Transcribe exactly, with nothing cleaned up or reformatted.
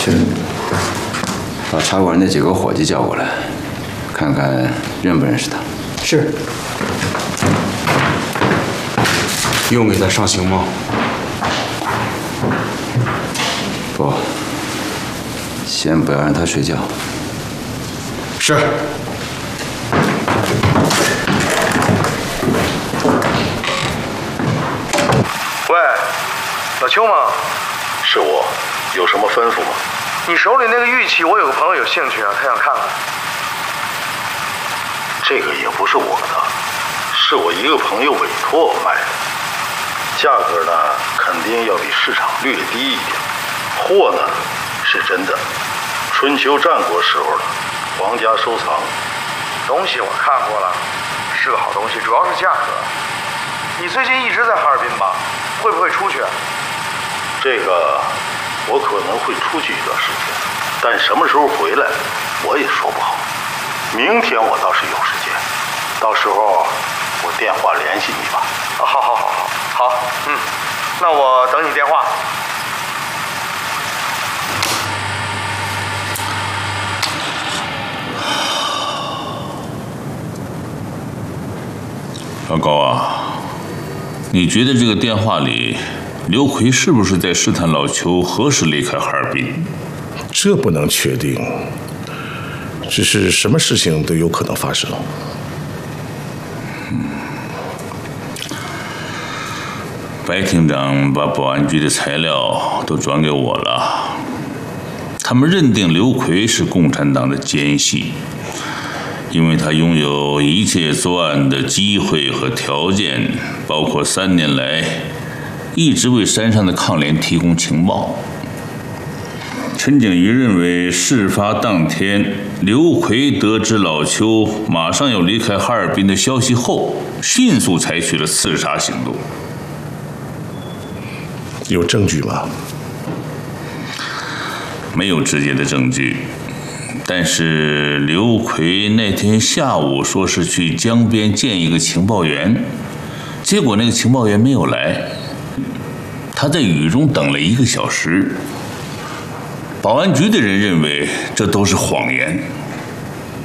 去，把茶馆那几个伙计叫过来，看看认不认识他。 是。 用给他上刑吗？ 不，先不要让他睡觉。 是。 喂，老邱吗？ 是我，有什么吩咐吗？ 你手里那个玉器，我有个朋友有兴趣啊，他想看看。 这个也不是我的，是我一个朋友委托我卖的。价格呢，肯定要比市场略低一点。货呢，是真的，春秋战国时候的，皇家收藏。 东西我看过了，是个好东西，主要是价格。你最近一直在哈尔滨吧？会不会出去？ 这个，我可能会出去一段时间，但什么时候回来，我也说不好。明天我倒是有时间，到时候我电话联系你吧。 啊，好好好好好，嗯，那我等你电话。 老高啊，你觉得这个电话里，刘奎是不是在试探老邱何时离开哈尔滨？ 这不能确定，只是什么事情都有可能发生。 嗯，白厅长把保安局的材料都转给我了，他们认定刘奎是共产党的奸细。因为他拥有一切作案的机会和条件，包括三年来一直为山上的抗联提供情报。陈景瑜认为，事发当天，刘奎得知老邱马上要离开哈尔滨的消息后，迅速采取了刺杀行动。 有证据吗？ 没有直接的证据。但是刘奎那天下午说是去江边见一个情报员，结果那个情报员没有来，他在雨中等了一个小时。保安局的人认为这都是谎言。